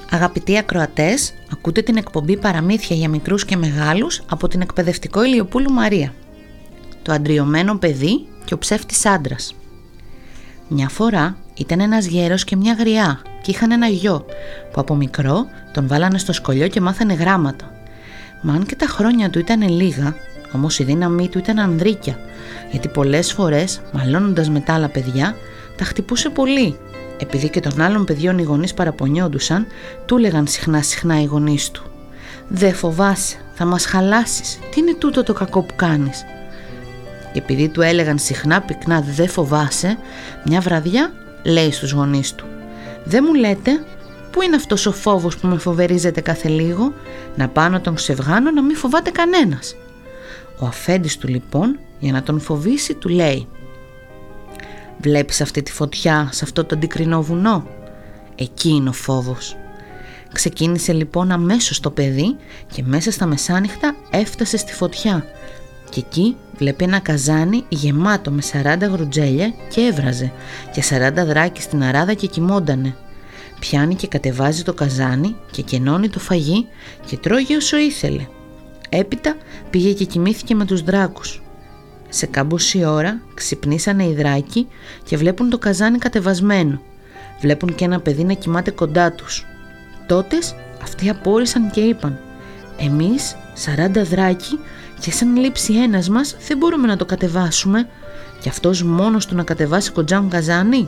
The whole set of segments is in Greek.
Αγαπητοί ακροατές, ακούτε την εκπομπή Παραμύθια για μικρούς και μεγάλους από την εκπαιδευτικό Ηλιοπούλου Μαρία. Το αντριωμένο παιδί και ο ψεύτης άντρας. Μια φορά ήταν ένας γέρος και μια γριά και είχαν ένα γιο που από μικρό τον βάλανε στο σχολείο και μάθανε γράμματα. Μα αν και τα χρόνια του ήταν λίγα, όμως η δύναμή του ήταν ανδρίκια, γιατί πολλές φορές, μαλώνοντας με τα άλλα παιδιά, τα χτυπούσε πολύ. Επειδή και των άλλων παιδιών οι γονείς παραπονιόντουσαν, του έλεγαν συχνά οι γονείς του: «Δε φοβάσαι, θα μας χαλάσεις, τι είναι τούτο το κακό που κάνεις?» Και επειδή του έλεγαν συχνά πυκνά «Δε φοβάσαι», μια βραδιά λέει στους γονείς του: «Δεν μου λέτε πού είναι αυτός ο φόβος που με φοβερίζεται κάθε λίγο, να πάω να τον ξευγάνω να μην φοβάται κανένας?» Ο αφέντης του λοιπόν, για να τον φοβήσει, του λέει: «Βλέπεις αυτή τη φωτιά σε αυτό το αντικρινό βουνό? Εκεί είναι ο φόβος». Ξεκίνησε λοιπόν αμέσως το παιδί και μέσα στα μεσάνυχτα έφτασε στη φωτιά και εκεί βλέπει ένα καζάνι γεμάτο με 40 γρουτζέλια και έβραζε και 40 δράκοι στην αράδα και κοιμόντανε. Πιάνει και κατεβάζει το καζάνι και κενώνει το φαγί και τρώγει όσο ήθελε. Έπειτα πήγε και κοιμήθηκε με τους δράκους. Σε κάμποση ώρα ξυπνήσανε οι δράκοι και βλέπουν το καζάνι κατεβασμένο. Βλέπουν και ένα παιδί να κοιμάται κοντά τους. Τότες αυτοί απόρρισαν και είπαν: «Εμείς 40 δράκοι και σαν λείψει ένας μας δεν μπορούμε να το κατεβάσουμε, και αυτός μόνος του να κατεβάσει κοντζάμ καζάνι?»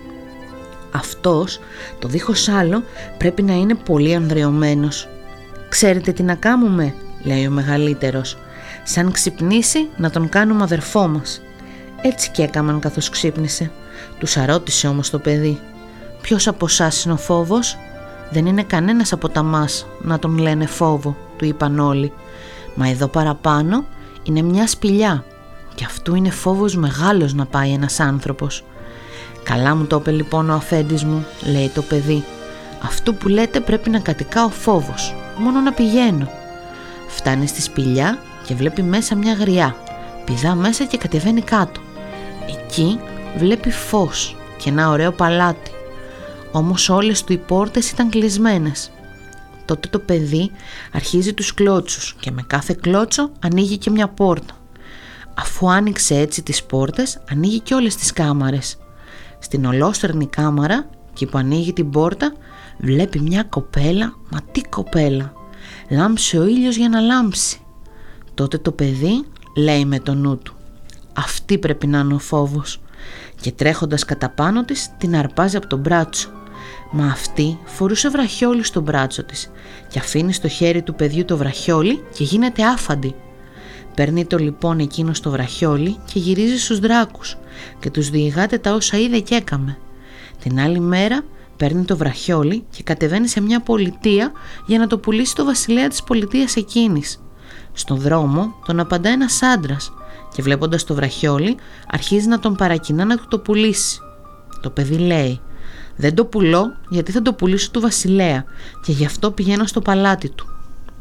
«Αυτός το δίχως άλλο πρέπει να είναι πολύ ανδρεωμένος. Ξέρετε τι να κάνουμε?» λέει ο μεγαλύτερος. «Σαν ξυπνήσει να τον κάνουμε αδερφό μας». Έτσι και έκαναν καθώς ξύπνησε. Τους αρώτησε όμως το παιδί: «Ποιος από εσάς είναι ο φόβος?» «Δεν είναι κανένας από τα μας να τον λένε φόβο», του είπαν όλοι. «Μα εδώ παραπάνω είναι μια σπηλιά και αυτού είναι φόβος μεγάλος να πάει ένας άνθρωπος». «Καλά μου το είπε λοιπόν ο αφέντης μου», λέει το παιδί. «Αυτού που λέτε πρέπει να κατοικά ο φόβος, μόνο να πηγαίνω». Φτάνει στη σπηλιά και βλέπει μέσα μια γριά. Πηδά μέσα και κατεβαίνει κάτω. Εκεί βλέπει φως και ένα ωραίο παλάτι. Όμως όλες του οι πόρτες ήταν κλεισμένες. Τότε το παιδί αρχίζει τους κλώτσους και με κάθε κλώτσο ανοίγει και μια πόρτα. Αφού άνοιξε έτσι τις πόρτες, ανοίγει και όλες τις κάμαρες. Στην ολόστερνη κάμαρα, εκεί που ανοίγει την πόρτα, βλέπει μια κοπέλα. Μα τι κοπέλα! Λάμψε ο ήλιος για να λάμψει. Τότε το παιδί λέει με το νου του: «Αυτή πρέπει να είναι ο φόβος», και τρέχοντας κατά πάνω της την αρπάζει από τον μπράτσο. Μα αυτή φορούσε βραχιόλι στο μπράτσο της και αφήνει στο χέρι του παιδιού το βραχιόλι και γίνεται άφαντη. Παίρνει το λοιπόν εκείνο στο βραχιόλι και γυρίζει στους δράκους και τους διηγάται τα όσα είδε και έκαμε. Την άλλη μέρα παίρνει το βραχιόλι και κατεβαίνει σε μια πολιτεία για να το πουλήσει στο βασιλέα της πολιτείας εκείνης. Στον δρόμο τον απαντά ένας άντρας και βλέποντας το βραχιόλι αρχίζει να τον παρακινά να του το πουλήσει. Το παιδί λέει: «Δεν το πουλώ γιατί θα το πουλήσω του βασιλέα και γι' αυτό πηγαίνω στο παλάτι του».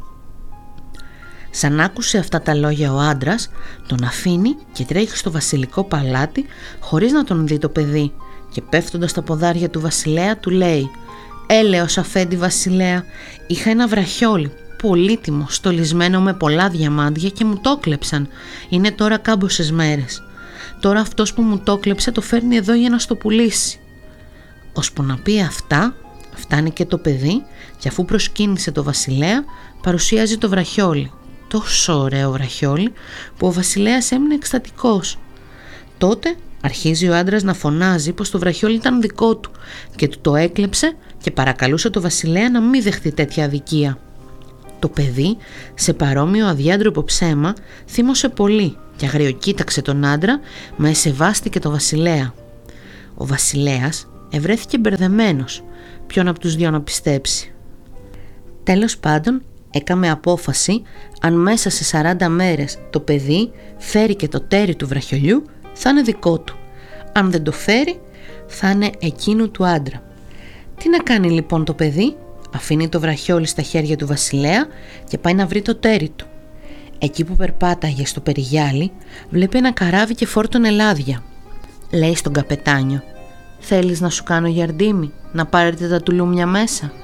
Σαν άκουσε αυτά τα λόγια ο άντρας, τον αφήνει και τρέχει στο βασιλικό παλάτι χωρίς να τον δει το παιδί και πέφτοντας στα ποδάρια του βασιλέα του λέει: «Έλεος αφέντη βασιλέα, είχα ένα βραχιόλι πολύτιμο, στολισμένο με πολλά διαμάντια και μου το κλέψαν. Είναι τώρα κάμποσες μέρες. Τώρα αυτός που μου το κλέψε το φέρνει εδώ για να στο πουλήσει». Ώσπου να πει αυτά, φτάνει και το παιδί και αφού προσκύνησε το βασιλέα, παρουσιάζει το βραχιόλι. Τόσο ωραίο βραχιόλι που ο βασιλέας έμεινε εκστατικός. Τότε αρχίζει ο άντρας να φωνάζει πως το βραχιόλι ήταν δικό του και του το έκλεψε και παρακαλούσε το βασιλέα να μην δεχτεί τέτοια αδικία. Το παιδί, σε παρόμοιο αδιάντροπο ψέμα, θύμωσε πολύ και αγριοκοίταξε τον άντρα, μα εσεβάστηκε το βασιλέα. Ο βασιλέας ευρέθηκε μπερδεμένος, ποιον από τους δυο να πιστέψει. Τέλος πάντων, έκαμε απόφαση αν μέσα σε 40 μέρες το παιδί φέρει και το τέρι του βραχιολιού, θα είναι δικό του. Αν δεν το φέρει, θα είναι εκείνου του άντρα. Τι να κάνει λοιπόν το παιδί? Αφήνει το βραχιόλι στα χέρια του βασιλέα και πάει να βρει το τέρι του. Εκεί που περπάταγε στο περιγιάλι, βλέπει ένα καράβι και φόρτωνε λάδια. Λέει στον καπετάνιο: «Θέλεις να σου κάνω γιαρντίμι, να πάρετε τα τουλούμια μέσα?»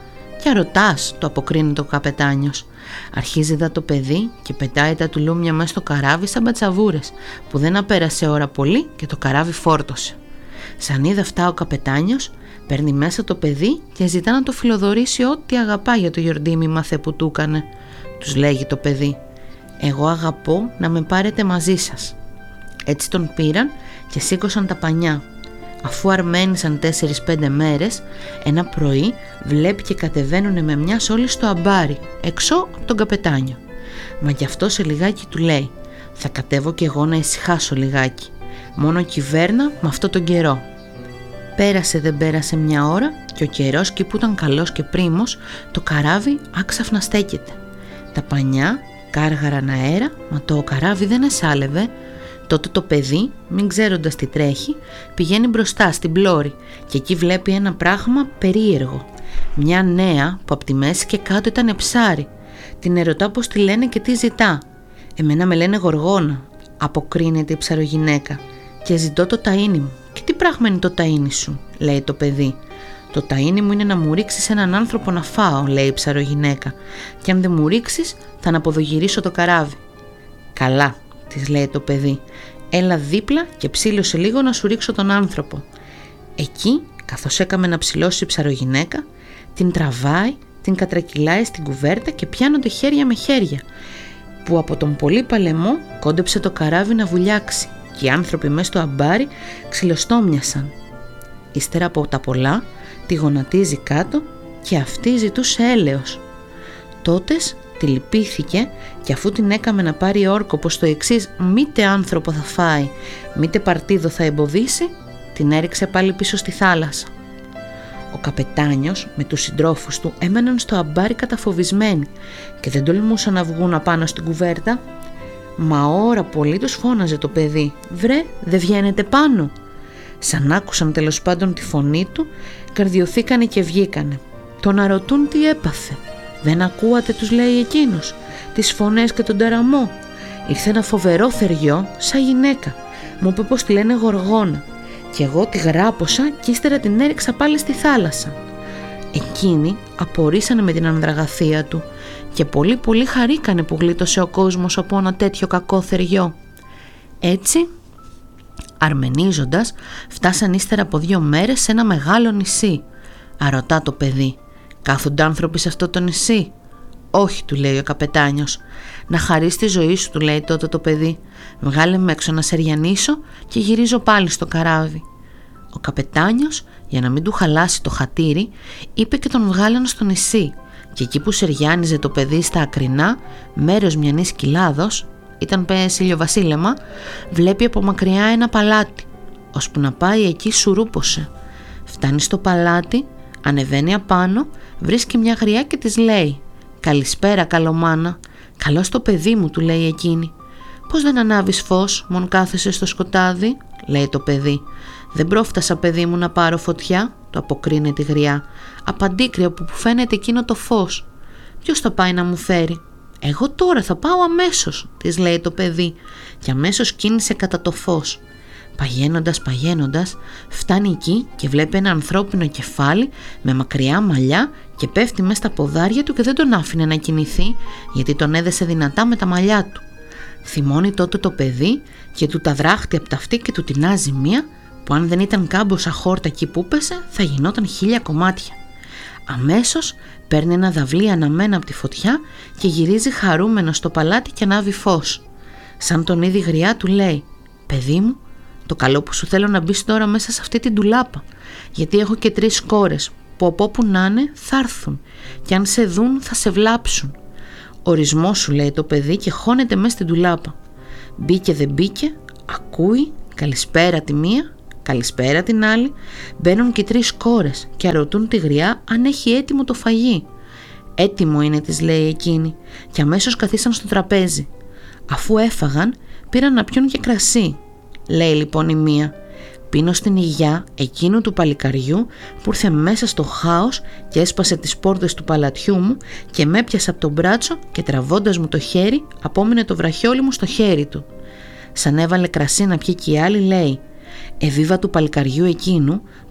«Ποια ρωτάς?» το αποκρίνεται ο καπετάνιος. Αρχίζει δα το παιδί και πετάει τα τουλούμια μέσα στο καράβι σαν μπατσαβούρες, που δεν απέρασε ώρα πολύ και το καράβι φόρτωσε. Σαν είδε αυτά ο καπετάνιος, παίρνει μέσα το παιδί και ζητά να το φιλοδορήσει ό,τι αγαπά για το γιορτήμημα που του έκανε. Τους λέγει το παιδί: «Εγώ αγαπώ να με πάρετε μαζί σας». Έτσι τον πήραν και σήκωσαν τα πανιά. Αφού αρμένισαν 4-5 μέρες, ένα πρωί βλέπει και κατεβαίνουνε με μια όλοι στο αμπάρι, εξώ από τον καπετάνιο. Μα γι' αυτό σε λιγάκι του λέει: «Θα κατέβω κι εγώ να ησυχάσω λιγάκι. Μόνο κυβέρνα με αυτό τον καιρό». Πέρασε δεν πέρασε μια ώρα και ο καιρός κι που ήταν καλός και πρίμος, το καράβι άξαφνα στέκεται. Τα πανιά κάργαραν αέρα, μα το καράβι δεν εσάλευε. Τότε το παιδί, μην ξέροντας τι τρέχει, πηγαίνει μπροστά στην πλώρη και εκεί βλέπει ένα πράγμα περίεργο. Μια νέα που από τη μέση και κάτω ήταν ψάρι. Την ερωτά πως τη λένε και τι ζητά. «Εμένα με λένε Γοργόνα», αποκρίνεται η ψαρογυναίκα, «και ζητώ το ταΐνι μου». «Και τι πράγμα είναι το ταΐνι σου?» λέει το παιδί. «Το ταΐνι μου είναι να μου ρίξεις έναν άνθρωπο να φάω», λέει η ψαρογυναίκα, «και αν δεν μου ρίξεις θα αναποδογυρίσω το καράβι». «Καλά», της λέει το παιδί, «έλα δίπλα και ψήλωσε λίγο να σου ρίξω τον άνθρωπο». Εκεί, καθώς έκαμε να ψηλώσει η ψαρογυναίκα, την τραβάει, την κατρακυλάει στην κουβέρτα και πιάνονται χέρια με χέρια, που από τον πολύ παλεμό κόντεψε το καράβι να βουλιάξει και οι άνθρωποι μέσα στο αμπάρι ξυλοστόμιασαν. Ύστερα από τα πολλά, τη γονατίζει κάτω και αυτή ζητούσε έλεος. Τότες τη λυπήθηκε και αφού την έκαμε να πάρει όρκο πως το εξής μήτε άνθρωπο θα φάει, μήτε παρτίδο θα εμποδίσει, την έριξε πάλι πίσω στη θάλασσα. Ο καπετάνιος με τους συντρόφους του έμεναν στο αμπάρι καταφοβισμένοι και δεν τολμούσαν να βγουν απάνω στην κουβέρτα. Μα ώρα πολύ τους φώναζε το παιδί: «Βρε, δεν βγαίνετε πάνω?» Σαν άκουσαν τέλος πάντων τη φωνή του, καρδιωθήκανε και βγήκανε. Τον αρωτούν τι έπαθε. «Δεν ακούατε?» τους λέει εκείνος, «τις φωνές και τον ταραμό? Ήρθε ένα φοβερό θεριό σαν γυναίκα. Μου είπε πως τη λένε Γοργόνα και εγώ τη γράπωσα και ύστερα την έριξα πάλι στη θάλασσα». Εκείνοι απορρίσανε με την ανδραγαθία του και πολύ χαρήκανε που γλίτωσε ο κόσμος από ένα τέτοιο κακό θεριό. Έτσι, αρμενίζοντας, φτάσαν ύστερα από 2 μέρες σε ένα μεγάλο νησί. Αρωτά το παιδί: «Κάθονται άνθρωποι σε αυτό το νησί?» «Όχι», του λέει ο καπετάνιος. «Να χαρείς τη ζωή σου», του λέει τότε το παιδί, «βγάλε με έξω να σεριανίσω και γυρίζω πάλι στο καράβι». Ο καπετάνιος, για να μην του χαλάσει το χατήρι, είπε και τον βγάλαν στο νησί και εκεί που σεριάνιζε το παιδί στα ακρινά, μέρος μιανής κοιλάδος, ήταν ηλιοβασίλεμα, βλέπει από μακριά ένα παλάτι, ώσπου να πάει εκεί σουρούπωσε. Φτάνει στο παλάτι, ανεβαίνει απάνω, βρίσκει μια γριά και της λέει: «Καλησπέρα καλομάνα». «Καλώς το παιδί μου», του λέει εκείνη. «Πώς δεν ανάβεις φως, μον κάθεσαι στο σκοτάδι?» λέει το παιδί. «Δεν πρόφτασα, παιδί μου, να πάρω φωτιά», το αποκρίνεται η γριά. «Απαντήκρια που φαίνεται εκείνο το φως». «Ποιος θα πάει να μου φέρει?» «Εγώ τώρα θα πάω αμέσως», της λέει το παιδί και αμέσως κίνησε κατά το φως. Παγαίνοντας, φτάνει εκεί και βλέπει ένα ανθρώπινο κεφάλι με μακριά μαλλιά και πέφτει μέσα στα ποδάρια του και δεν τον άφηνε να κινηθεί γιατί τον έδεσε δυνατά με τα μαλλιά του. Θυμώνει τότε το παιδί και του τα δράχτει από τα αυτή και του τεινάζει μία που αν δεν ήταν κάμποσα χόρτα εκεί που πέσε θα γινόταν 1000 κομμάτια. Αμέσως παίρνει ένα δαυλί αναμένα από τη φωτιά και γυρίζει χαρούμενο στο παλάτι και ανάβει φως. Σαν τον είδη γριά του λέει: «Παιδί μου, το καλό που σου θέλω να μπεις τώρα μέσα σε αυτή την ντουλάπα, γιατί έχω και 3 κόρες που από όπου να είναι θα έρθουν και αν σε δουν θα σε βλάψουν». «Ορισμό σου», λέει το παιδί και χώνεται μέσα στην ντουλάπα. Μπήκε δεν μπήκε, ακούει καλησπέρα τη μία, καλησπέρα την άλλη, μπαίνουν και 3 κόρες και αρωτούν τη γριά αν έχει έτοιμο το φαγί. «Έτοιμο είναι», της λέει εκείνη και αμέσως καθίσαν στο τραπέζι. Αφού έφαγαν πήραν να πιούν και κρασί. Λέει λοιπόν η μία: «Πίνω στην υγειά εκείνου του παλικαριού που ήρθε μέσα στο χάος και έσπασε τις πόρτες του παλατιού μου και με έπιασε από τον μπράτσο και τραβώντας μου το χέρι απόμεινε το βραχιόλι μου στο χέρι του». Σαν έβαλε κρασί να πιει και η άλλη λέει: «Εβίβα του παλικαριού εκείνου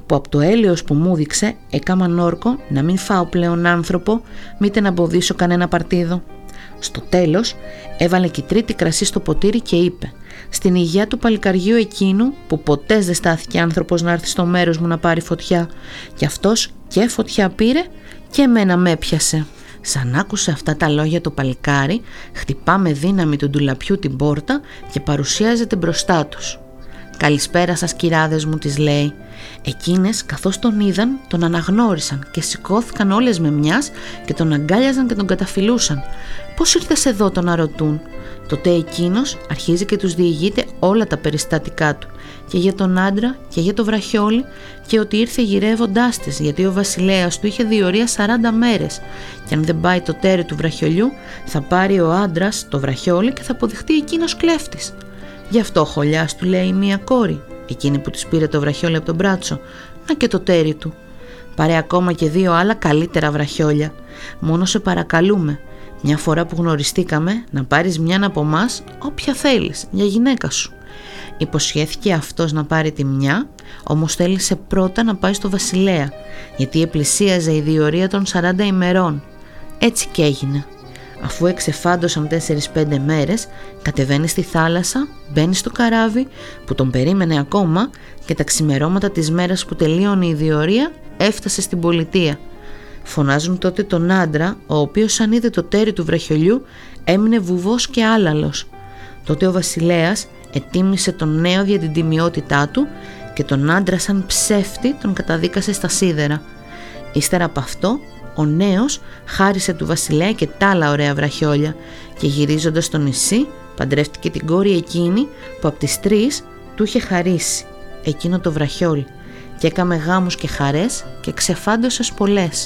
που από το έλεος που μου δείξε έκαμαν όρκο να μην φάω πλέον άνθρωπο, μήτε να εμποδίσω κανένα παρτίδο. Στο τέλος έβαλε και τρίτη κρασί στο ποτήρι και είπε: «Στην υγεία του παλικαριού εκείνου που ποτέ δεν στάθηκε άνθρωπος να έρθει στο μέρος μου να πάρει φωτιά, και αυτός και φωτιά πήρε και εμένα με έπιασε». Σαν άκουσε αυτά τα λόγια το παλικάρι, χτυπά με δύναμη του ντουλαπιού την πόρτα και παρουσιάζεται μπροστά τους. «Καλησπέρα σας κυράδες μου», της λέει. Εκείνες καθώς τον είδαν τον αναγνώρισαν και σηκώθηκαν όλες με μιας και τον αγκάλιαζαν και τον καταφυλούσαν. «Πώς ήρθες εδώ?» τον ρωτούν. Τότε εκείνος αρχίζει και τους διηγείται όλα τα περιστατικά του, και για τον άντρα και για το βραχιόλι, και ότι ήρθε γυρεύοντάς της γιατί ο βασιλέας του είχε διορία 40 μέρες και αν δεν πάει το τέρι του βραχιολιού θα πάρει ο άντρας το βραχιόλι και θα αποδειχτεί εκείνος κλέφτης. «Γι' αυτό χολιάς», του λέει μία κόρη, εκείνη που της πήρε το βραχιόλι από τον μπράτσο, «να και το τέρι του. Πάρε ακόμα και 2 άλλα καλύτερα βραχιόλια. Μόνο σε παρακαλούμε, μια φορά που γνωριστήκαμε, να πάρεις μιαν από μας, όποια θέλεις, για γυναίκα σου». Υποσχέθηκε αυτός να πάρει τη μια, όμως θέλησε πρώτα να πάει στο βασιλέα, γιατί επλησίαζε η διορία των 40 ημερών. Έτσι κι έγινε. Αφού εξεφάντωσαν 4-5 μέρες, κατεβαίνει στη θάλασσα, μπαίνει στο καράβι που τον περίμενε ακόμα και τα ξημερώματα της μέρας που τελείωνε η διορία έφτασε στην πολιτεία. Φωνάζουν τότε τον άντρα, ο οποίος σαν είδε το τέρι του βραχιολιού έμεινε βουβός και άλαλος. Τότε ο βασιλέας ετίμησε τον νέο για την τιμιότητά του και τον άντρα σαν ψεύτη τον καταδίκασε στα σίδερα. Ύστερα από αυτό ο νέος χάρισε του βασιλέα και τ' άλλα ωραία βραχιόλια και γυρίζοντας στο νησί παντρεύτηκε την κόρη εκείνη που από τις 3 του είχε χαρίσει εκείνο το βραχιόλι και έκαμε γάμους και χαρές και ξεφάντωσες πολλές.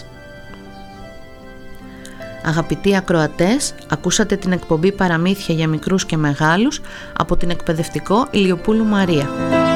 Αγαπητοί ακροατές, ακούσατε την εκπομπή Παραμύθια για μικρούς και μεγάλους από την εκπαιδευτικό Ηλιοπούλου Μαρία.